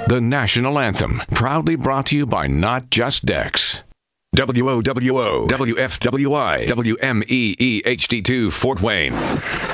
The national anthem, proudly brought to you by Not Just Dex. WOWO, WFWI, WMEE HD2 Fort Wayne.